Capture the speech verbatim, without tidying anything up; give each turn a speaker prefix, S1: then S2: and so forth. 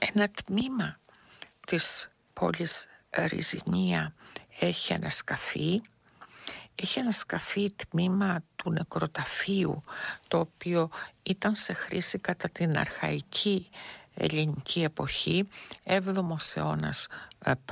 S1: Ένα τμήμα της πόλης Ριζινία έχει ένα σκαφί. Έχει ένα σκαφί τμήμα του νεκροταφείου, το οποίο ήταν σε χρήση κατά την αρχαϊκή ελληνική εποχή, έβδομος αιώνας